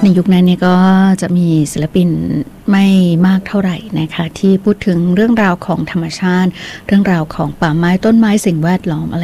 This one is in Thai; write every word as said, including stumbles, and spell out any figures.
ในยุคนั้นเนี่ยก็จะมีศิลปินไม่มากเท่าไหร่นะคะที่พูดถึงเรื่องราวของธรรมชาติเรื่องราวของป่าไม้ต้นไม้สิ่งแวดล้อมอะไร